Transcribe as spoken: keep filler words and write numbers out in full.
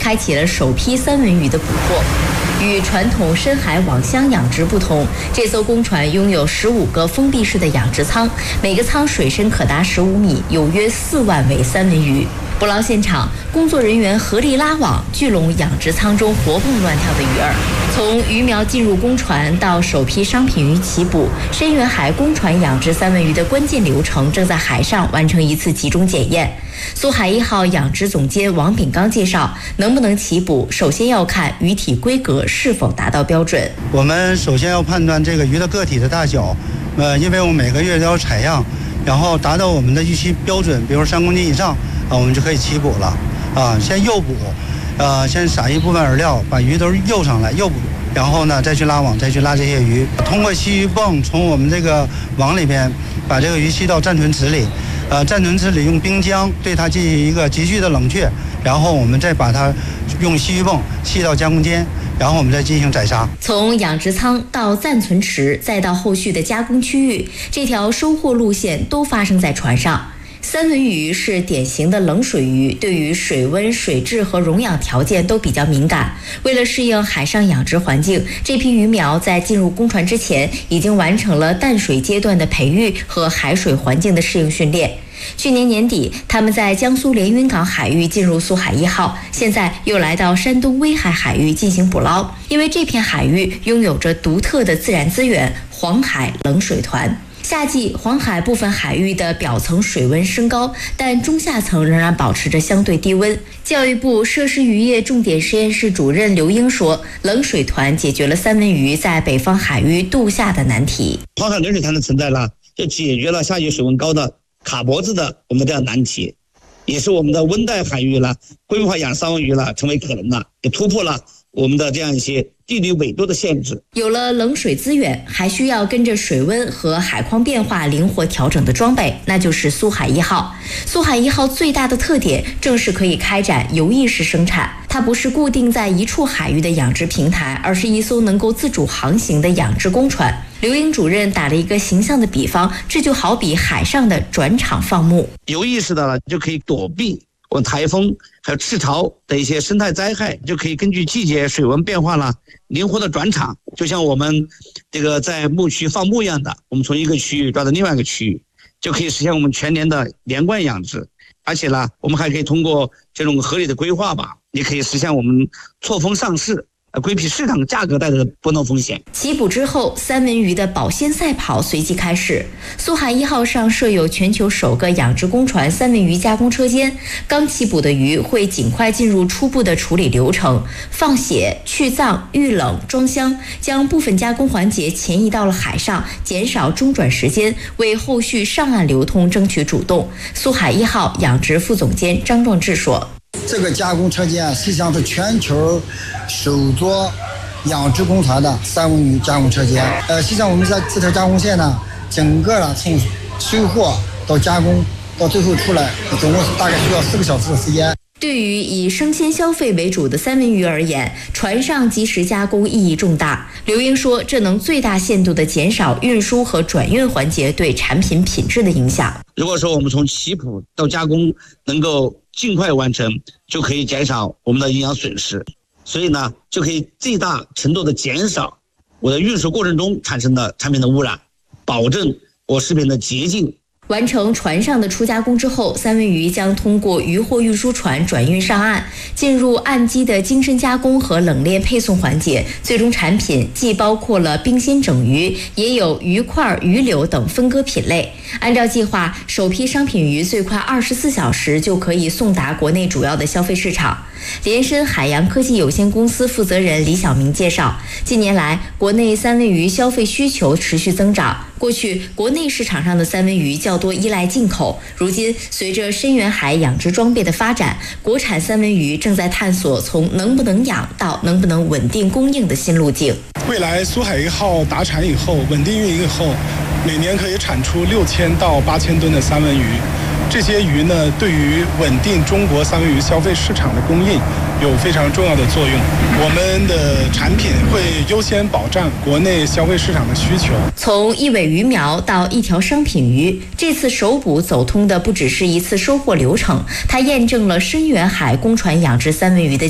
开启了首批三文鱼的捕获。与传统深海网箱养殖不同，这艘公船拥有十五个封闭式的养殖舱，每个舱水深可达十五米，有约四万尾三文鱼。捕捞现场，工作人员合力拉网，聚拢养殖舱中活蹦乱跳的鱼儿。从鱼苗进入公船到首批商品鱼起捕，深远海公船养殖三文鱼的关键流程正在海上完成一次集中检验。苏海一号养殖总监王炳刚介绍，能不能起捕，首先要看鱼体规格是否达到标准。 我们首先要判断这个鱼的个体的大小，呃，因为我们每个月都要采样，然后达到我们的预期标准，比如三公斤以上啊，我们就可以起捕了。啊，先诱捕，呃，先撒一部分饵料，把鱼都诱上来，诱捕，然后呢再去拉网，再去拉这些鱼。通过吸鱼泵从我们这个网里边把这个鱼吸到暂存池里，呃，暂存池里用冰浆对它进行一个急剧的冷却，然后我们再把它用吸鱼泵吸到加工间，然后我们再进行宰杀。 从养殖舱到暂存池，再到后续的加工区域，这条收获路线都发生在船上。三文鱼是典型的冷水鱼，对于水温、水质和溶氧条件都比较敏感。为了适应海上养殖环境，这批鱼苗在进入公船之前，已经完成了淡水阶段的培育和海水环境的适应训练。去年年底，他们在江苏连云港海域进入苏海一号，现在又来到山东威海海域进行捕捞。因为这片海域拥有着独特的自然资源——黄海冷水团。夏季黄海部分海域的表层水温升高，但中下层仍然保持着相对低温。教育部设施渔业重点实验室主任刘英说，冷水团解决了三文鱼在北方海域度夏的难题。 黄海冷水团的存在呢，就解决了夏季水温高的卡脖子的我们的这样难题，也是我们的温带海域呢规模化养三文鱼呢成为可能了，也突破了我们的这样一些地理纬度的限制。 有了冷水资源，还需要跟着水温和海况变化灵活调整的装备，那就是苏海一号。苏海一号最大的特点正是可以开展游弋式生产，它不是固定在一处海域的养殖平台，而是一艘能够自主航行的养殖公船。刘英主任打了一个形象的比方，这就好比海上的转场放牧。 游弋式的了，就可以躲避我们台风还有赤潮的一些生态灾害，就可以根据季节水温变化了灵活的转场，就像我们这个在牧区放牧一样的，我们从一个区域转到另外一个区域，就可以实现我们全年的连贯养殖。而且呢，我们还可以通过这种合理的规划吧，也可以实现我们错峰上市，规避市场价格带来的波动风险。 起捕之后，三文鱼的保鲜赛跑随即开始。苏海一号上设有全球首个养殖公船三文鱼加工车间，刚起捕的鱼会尽快进入初步的处理流程，放血、去脏、预冷、装箱，将部分加工环节前移到了海上，减少中转时间，为后续上岸流通争取主动。苏海一号养殖副总监张壮志说， 这个加工车间实际上是全球首座养殖公船的三文鱼加工车间。呃，实际上我们在这条加工线呢，整个呢从收获到加工到最后出来，总共是大概需要四个小时的时间。 对于以生鲜消费为主的三文鱼而言，船上及时加工意义重大。刘英说，这能最大限度地减少运输和转运环节对产品品质的影响。 如果说我们从起捕到加工能够尽快完成，就可以减少我们的营养损失，所以呢，就可以最大程度的减少我的运输过程中产生的产品的污染，保证我食品的洁净。 完成船上的初加工之后，三文鱼将通过渔货运输船转运上岸，进入岸基的精深加工和冷链配送环节。最终产品既包括了冰鲜整鱼，也有鱼块、鱼柳等分割品类。按照计划，首批商品鱼最快二十四小时就可以送达国内主要的消费市场。联深海洋科技有限公司负责人李晓明介绍，近年来国内三文鱼消费需求持续增长。过去国内市场上的三文鱼较多依赖进口，如今随着深远海养殖装备的发展，国产三文鱼正在探索从能不能养到能不能稳定供应的新路径。 未来苏海一号达产以后，稳定运营以后，每年可以产出六千到八千吨的三文鱼。这些鱼呢，对于稳定中国三文鱼消费市场的供应有非常重要的作用。我们的产品会优先保障国内消费市场的需求。 从一尾鱼苗到一条商品鱼，这次首捕走通的不只是一次收获流程，它验证了深远海公船养殖三文鱼的